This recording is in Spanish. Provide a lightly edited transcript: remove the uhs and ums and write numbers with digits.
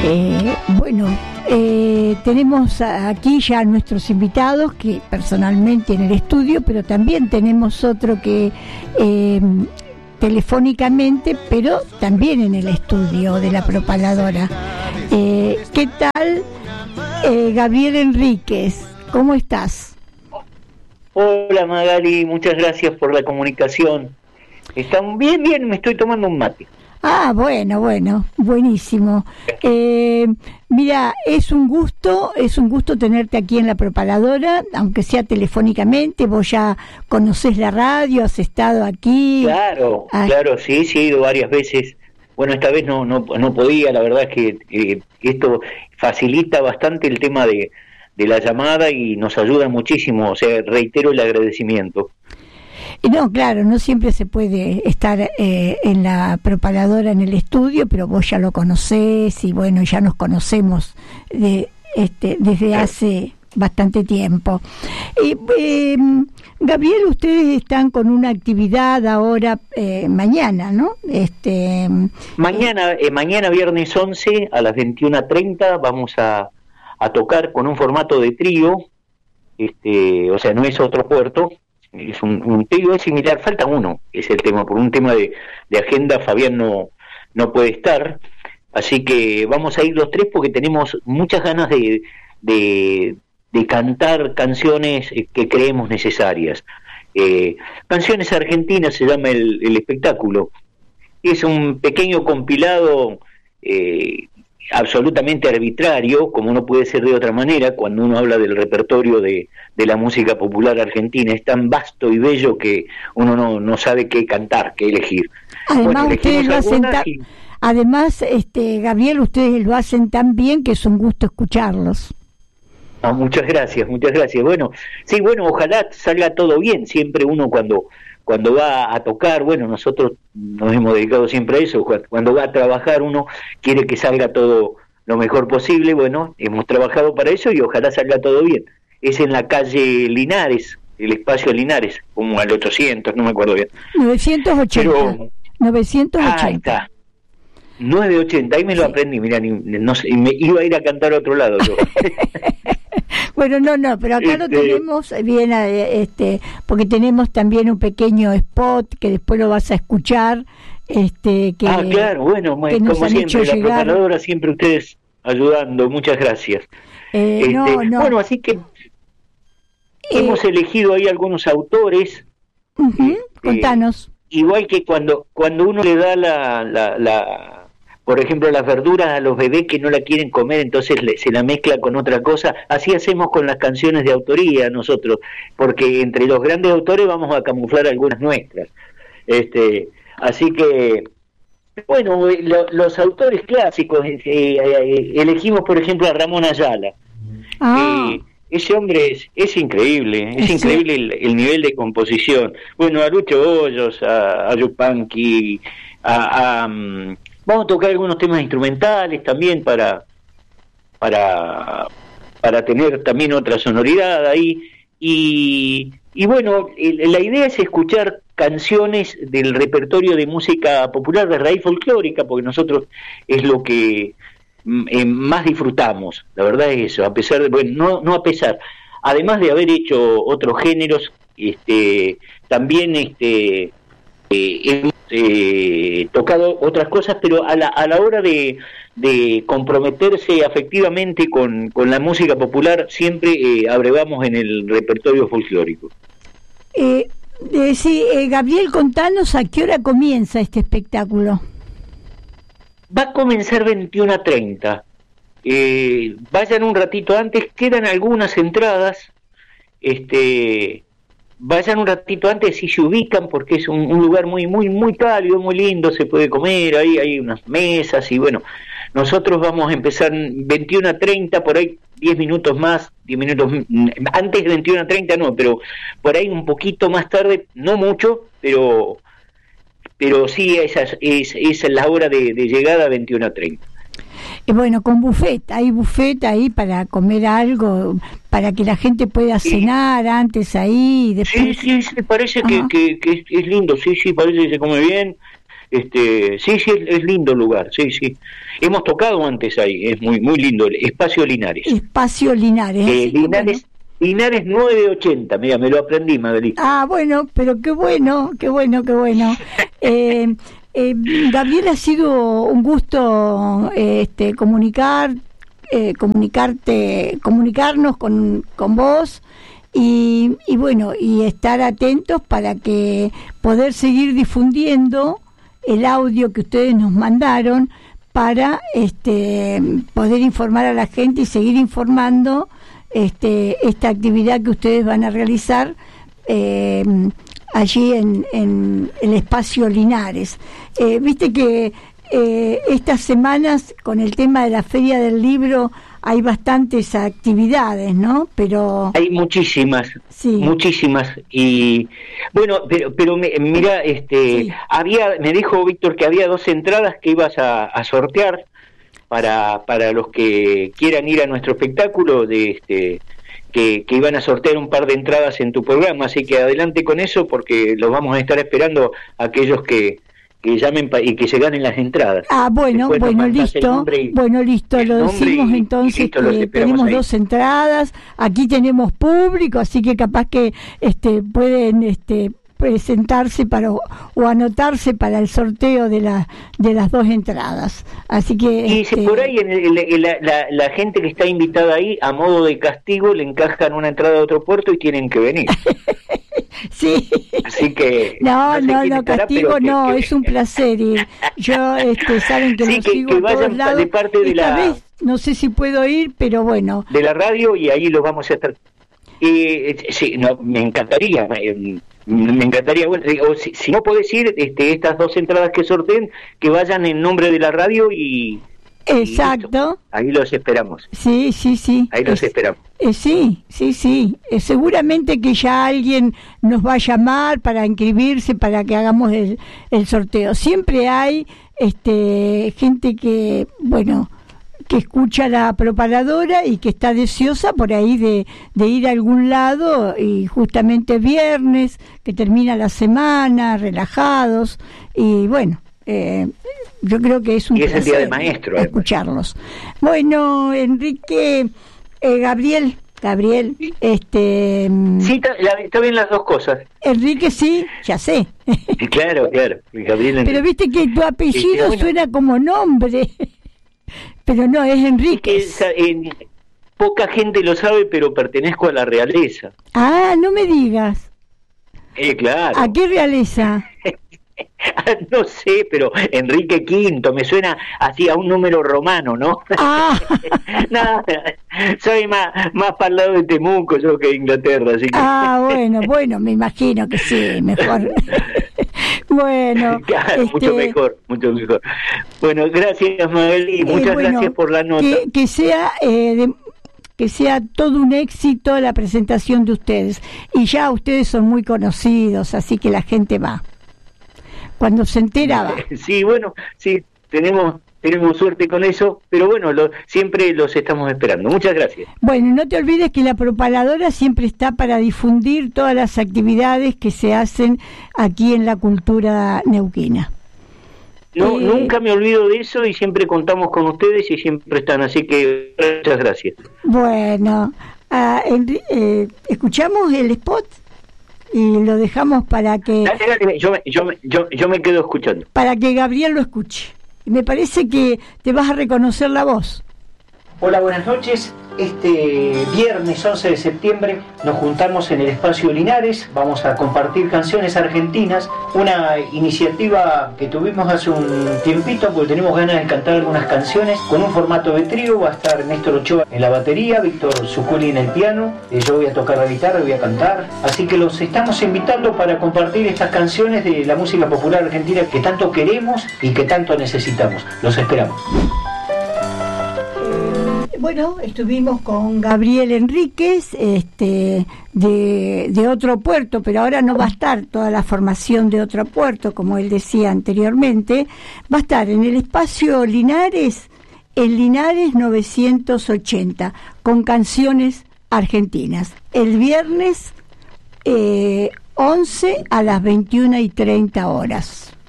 Bueno, tenemos aquí ya a nuestros invitados, que personalmente en el estudio, pero también tenemos otro que telefónicamente, pero también en el estudio de la propaladora. ¿Qué tal, Gabriel Enríquez? ¿Cómo estás? Hola Magali, muchas gracias por la comunicación. Están bien, me estoy tomando un mate. Ah, bueno, buenísimo. Mira, es un gusto tenerte aquí en la propaladora, aunque sea telefónicamente. Vos ya conocés la radio, has estado aquí. Claro, sí, he ido varias veces. Bueno, esta vez no podía, la verdad es que esto facilita bastante el tema de la llamada y nos ayuda muchísimo, o sea, reitero el agradecimiento. No, claro, no siempre se puede estar en la propaladora en el estudio, pero vos ya lo conocés y bueno, ya nos conocemos desde hace bastante tiempo. Gabriel, ustedes están con una actividad ahora mañana, ¿no? Mañana viernes 11 a las 21:30 vamos a tocar con un formato de trío, o sea, no es otro puerto. Es un trío, es similar, falta uno, es el tema, por un tema de agenda Fabián no puede estar, así que vamos a ir los tres porque tenemos muchas ganas de cantar canciones que creemos necesarias. Canciones Argentinas se llama el espectáculo, es un pequeño compilado absolutamente arbitrario, como no puede ser de otra manera, cuando uno habla del repertorio de la música popular argentina. Es tan vasto y bello que uno no sabe qué cantar, qué elegir. Además, ustedes lo hacen Gabriel, ustedes lo hacen tan bien que es un gusto escucharlos. Muchas gracias. Bueno, ojalá salga todo bien. Siempre uno cuando va a tocar, bueno, nosotros nos hemos dedicado siempre a eso, cuando va a trabajar uno quiere que salga todo lo mejor posible. Bueno, hemos trabajado para eso y ojalá salga todo bien. Es en la calle Linares, el espacio Linares, como al 800, no me acuerdo bien. 980. 980. Ahí está. 980, ahí me lo aprendí, mirá, no sé, me iba a ir a cantar a otro lado yo. Bueno, no, pero acá lo tenemos bien, porque tenemos también un pequeño spot que después lo vas a escuchar. Claro, bueno, como siempre, la propaladora, siempre ustedes ayudando, muchas gracias. Bueno, así que hemos elegido ahí algunos autores. Contanos. Igual que cuando uno le da por ejemplo, las verduras a los bebés que no la quieren comer, entonces se la mezcla con otra cosa. Así hacemos con las canciones de autoría nosotros, porque entre los grandes autores vamos a camuflar algunas nuestras. Así que, bueno, los autores clásicos, elegimos, por ejemplo, a Ramón Ayala. Ese hombre es increíble, increíble el nivel de composición. Bueno, a Lucho Hoyos, a Yupanqui, vamos a tocar algunos temas instrumentales también para tener también otra sonoridad ahí. Y bueno, la idea es escuchar canciones del repertorio de música popular de raíz folclórica, porque nosotros es lo que más disfrutamos, la verdad es eso, a pesar de, bueno, no a pesar, además de haber hecho otros géneros, también hemos tocado otras cosas, pero a la hora de comprometerse afectivamente con la música popular, siempre abrevamos en el repertorio folclórico. Gabriel, contanos a qué hora comienza este espectáculo. Va a comenzar 21:30. Vayan un ratito antes, quedan algunas entradas. Vayan un ratito antes si se ubican, porque es un lugar muy cálido, muy lindo, se puede comer, ahí hay unas mesas y bueno, nosotros vamos a empezar 21:30, por ahí 10 minutos antes de 21:30 no, pero por ahí un poquito más tarde, no mucho, pero sí, es la hora de llegada a 21:30. Bueno, con buffet, hay buffet ahí para comer algo, para que la gente pueda cenar antes ahí. Después... Sí, parece que es lindo, sí, parece que se come bien. Sí, es lindo el lugar, sí. Hemos tocado antes ahí, es muy lindo, el Espacio Linares. Espacio Linares. Linares, bueno. Linares 980, mira, me lo aprendí, Magali. Bueno, pero qué bueno. Gabriel, ha sido un gusto comunicarnos con vos y bueno, y estar atentos para que poder seguir difundiendo el audio que ustedes nos mandaron para poder informar a la gente y seguir informando esta actividad que ustedes van a realizar allí en el Espacio Linares. Viste que estas semanas con el tema de la Feria del Libro hay bastantes actividades, ¿no? Pero hay muchísimas, y bueno, pero mira, sí. Me dijo Víctor que había 2 entradas que ibas a sortear para los que quieran ir a nuestro espectáculo que iban a sortear un par de entradas en tu programa, así que adelante con eso porque los vamos a estar esperando a aquellos que llamen y que se ganen las entradas. Bueno, listo, lo decimos entonces, listo, que tenemos ahí 2 entradas, aquí tenemos público, así que capaz que pueden presentarse o anotarse para el sorteo de las 2 entradas, así que y si por ahí la gente que está invitada ahí a modo de castigo le encajan una entrada a otro puerto y tienen que venir. Sí. Así que no, castigo no, es un placer ir. Yo saben que lo sigo que a todos lados. De parte de esta vez no sé si puedo ir, pero bueno. De la radio y ahí los vamos a estar. Sí, no, me encantaría. Me encantaría, bueno, si no podés ir, estas 2 entradas que sorteen, que vayan en nombre de la radio y exacto. Ahí los esperamos. Sí. Ahí los esperamos. Sí. Seguramente que ya alguien nos va a llamar para inscribirse, para que hagamos el sorteo. Siempre hay gente que, bueno, que escucha la propagadora y que está deseosa por ahí de ir a algún lado, y justamente viernes, que termina la semana, relajados, y bueno, yo creo que es un placer el día del maestro, escucharlos. Bueno, Enrique, Gabriel, sí, está bien las 2 cosas. Enrique, sí, ya sé. Claro, Gabriel. Pero viste que tu apellido suena como nombre. Pero no, es Enrique. Poca gente lo sabe, pero pertenezco a la realeza. No me digas. Claro. ¿A qué realeza? No sé, pero Enrique V, me suena así a un número romano, ¿no? Nada, soy más para el lado de Temuco yo que de Inglaterra, así que... bueno, me imagino que sí, mejor. Bueno, claro, mucho mejor. Bueno, gracias, Magali, muchas gracias por la nota. Que sea todo un éxito la presentación de ustedes, y ya ustedes son muy conocidos, así que la gente va. Cuando se entera va. Sí, bueno, sí, tenemos suerte con eso, pero bueno, siempre los estamos esperando. Muchas gracias. Bueno, no te olvides que la propagadora siempre está para difundir todas las actividades que se hacen aquí en la cultura neuquina. No, nunca me olvido de eso y siempre contamos con ustedes y siempre están, así que muchas gracias. Bueno, escuchamos el spot y lo dejamos para que... Dale, yo me quedo escuchando. Para que Gabriel lo escuche. Me parece que te vas a reconocer la voz. Hola, buenas noches. Este viernes 11 de septiembre nos juntamos en el Espacio Linares, vamos a compartir canciones argentinas, una iniciativa que tuvimos hace un tiempito porque tenemos ganas de cantar algunas canciones con un formato de trío. Va a estar Néstor Ochoa en la batería, Víctor Zuccoli en el piano, yo voy a tocar la guitarra, voy a cantar, así que los estamos invitando para compartir estas canciones de la música popular argentina que tanto queremos y que tanto necesitamos. Los esperamos. Bueno, estuvimos con Gabriel Enríquez, de Otro Puerto, pero ahora no va a estar toda la formación de Otro Puerto, como él decía anteriormente. Va a estar en el Espacio Linares, en Linares 980, con canciones argentinas. El viernes 11 a las 21:30 horas.